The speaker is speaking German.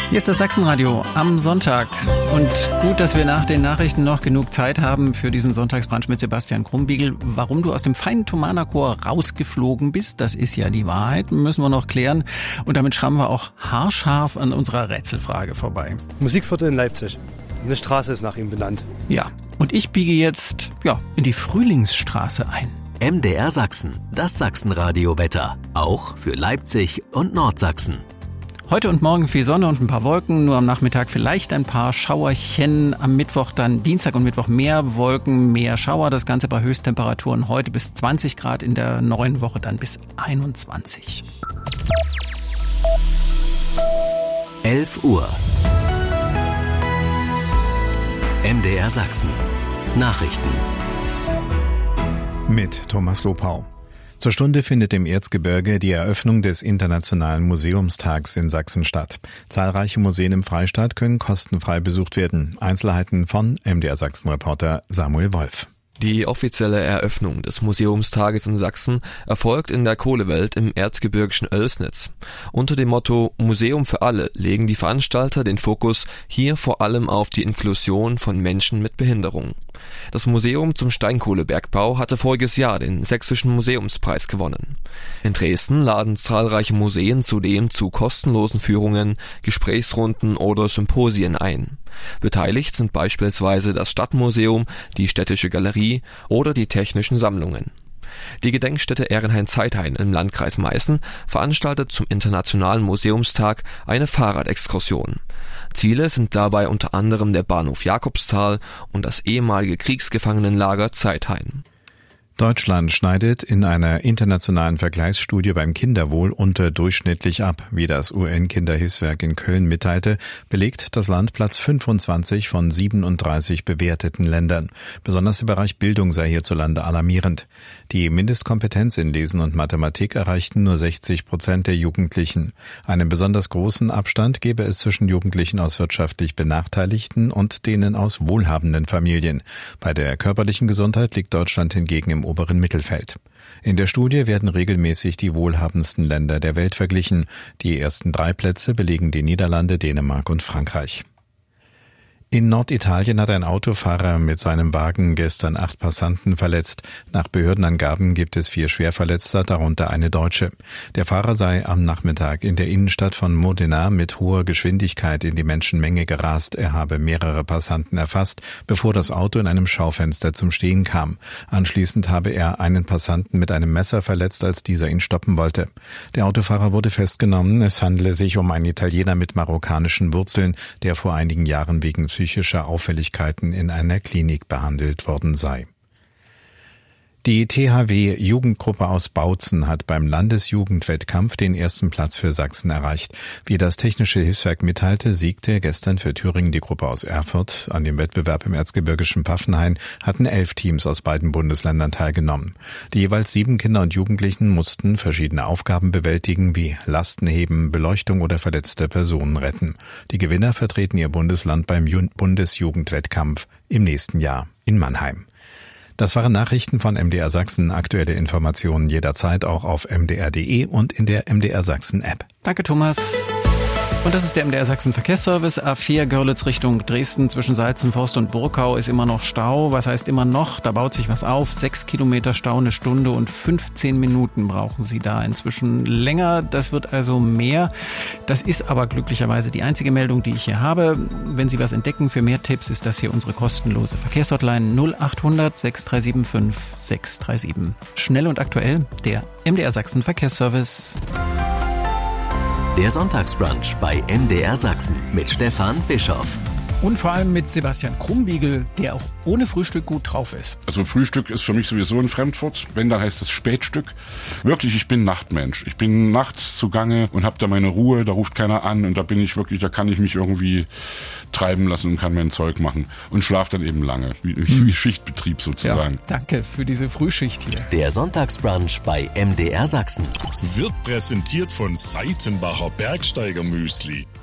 Hier ist das Sachsenradio am Sonntag. Und gut, dass wir nach den Nachrichten noch genug Zeit haben für diesen Sonntagsbrunch mit Sebastian Krumbiegel. Warum du aus dem feinen Thomanerchor rausgeflogen bist, das ist ja die Wahrheit, müssen wir noch klären. Und damit schrammen wir auch haarscharf an unserer Rätselfrage vorbei. Musikviertel in Leipzig. Eine Straße ist nach ihm benannt. Ja, und ich biege jetzt in die Frühlingsstraße ein. MDR Sachsen, das Sachsenradio-Wetter. Auch für Leipzig und Nordsachsen. Heute und morgen viel Sonne und ein paar Wolken, nur am Nachmittag vielleicht ein paar Schauerchen. Am Mittwoch dann, Dienstag und Mittwoch mehr Wolken, mehr Schauer. Das Ganze bei Höchsttemperaturen heute bis 20 Grad, in der neuen Woche dann bis 21. 11 Uhr. MDR Sachsen. Nachrichten. Mit Thomas Lopau. Zur Stunde findet im Erzgebirge die Eröffnung des Internationalen Museumstags in Sachsen statt. Zahlreiche Museen im Freistaat können kostenfrei besucht werden. Einzelheiten von MDR Sachsen-Reporter Samuel Wolf. Die offizielle Eröffnung des Museumstages in Sachsen erfolgt in der Kohlewelt im erzgebirgischen Oelsnitz. Unter dem Motto Museum für alle legen die Veranstalter den Fokus hier vor allem auf die Inklusion von Menschen mit Behinderung. Das Museum zum Steinkohlebergbau hatte voriges Jahr den Sächsischen Museumspreis gewonnen. In Dresden laden zahlreiche Museen zudem zu kostenlosen Führungen, Gesprächsrunden oder Symposien ein. Beteiligt sind beispielsweise das Stadtmuseum, die Städtische Galerie oder die Technischen Sammlungen. Die Gedenkstätte Ehrenhain-Zeithain im Landkreis Meißen veranstaltet zum Internationalen Museumstag eine Fahrradexkursion. Ziele sind dabei unter anderem der Bahnhof Jakobsthal und das ehemalige Kriegsgefangenenlager Zeithain. Deutschland schneidet in einer internationalen Vergleichsstudie beim Kinderwohl unterdurchschnittlich ab. Wie das UN-Kinderhilfswerk in Köln mitteilte, belegt das Land Platz 25 von 37 bewerteten Ländern. Besonders der Bereich Bildung sei hierzulande alarmierend. Die Mindestkompetenz in Lesen und Mathematik erreichten nur 60% der Jugendlichen. Einen besonders großen Abstand gebe es zwischen Jugendlichen aus wirtschaftlich benachteiligten und denen aus wohlhabenden Familien. Bei der körperlichen Gesundheit liegt Deutschland hingegen im oberen Mittelfeld. In der Studie werden regelmäßig die wohlhabendsten Länder der Welt verglichen. Die ersten 3 Plätze belegen die Niederlande, Dänemark und Frankreich. In Norditalien hat ein Autofahrer mit seinem Wagen gestern 8 Passanten verletzt. Nach Behördenangaben gibt es 4 Schwerverletzte, darunter eine Deutsche. Der Fahrer sei am Nachmittag in der Innenstadt von Modena mit hoher Geschwindigkeit in die Menschenmenge gerast. Er habe mehrere Passanten erfasst, bevor das Auto in einem Schaufenster zum Stehen kam. Anschließend habe er einen Passanten mit einem Messer verletzt, als dieser ihn stoppen wollte. Der Autofahrer wurde festgenommen. Es handele sich um einen Italiener mit marokkanischen Wurzeln, der vor einigen Jahren wegen psychischer Auffälligkeiten in einer Klinik behandelt worden sei. Die THW-Jugendgruppe aus Bautzen hat beim Landesjugendwettkampf den ersten Platz für Sachsen erreicht. Wie das Technische Hilfswerk mitteilte, siegte gestern für Thüringen die Gruppe aus Erfurt. An dem Wettbewerb im erzgebirgischen Pfaffenhain hatten 11 Teams aus beiden Bundesländern teilgenommen. Die jeweils 7 Kinder und Jugendlichen mussten verschiedene Aufgaben bewältigen, wie Lasten heben, Beleuchtung oder verletzte Personen retten. Die Gewinner vertreten ihr Bundesland beim Bundesjugendwettkampf im nächsten Jahr in Mannheim. Das waren Nachrichten von MDR Sachsen. Aktuelle Informationen jederzeit auch auf mdr.de und in der MDR Sachsen App. Danke, Thomas. Und das ist der MDR Sachsen Verkehrsservice. A4 Görlitz Richtung Dresden zwischen Salzenforst und Burkau ist immer noch Stau. Was heißt immer noch? Da baut sich was auf. 6 Kilometer Stau, 1 Stunde und 15 Minuten brauchen Sie da inzwischen länger. Das wird also mehr. Das ist aber glücklicherweise die einzige Meldung, die ich hier habe. Wenn Sie was entdecken, für mehr Tipps ist das hier unsere kostenlose Verkehrshotline 0800 6375 637. Schnell und aktuell, der MDR Sachsen Verkehrsservice. Der Sonntagsbrunch bei MDR Sachsen mit Stefan Bischoff. Und vor allem mit Sebastian Krumbiegel, der auch ohne Frühstück gut drauf ist. Also Frühstück ist für mich sowieso ein Fremdwort. Wenn, dann heißt es Spätstück. Wirklich, ich bin Nachtmensch. Ich bin nachts zugange und habe da meine Ruhe, da ruft keiner an und da bin ich wirklich, da kann ich mich irgendwie treiben lassen und kann mein Zeug machen und schlafe dann eben lange, wie Schichtbetrieb sozusagen. Ja, danke für diese Frühschicht hier. Der Sonntagsbrunch bei MDR Sachsen wird präsentiert von Seitenbacher Bergsteigermüsli.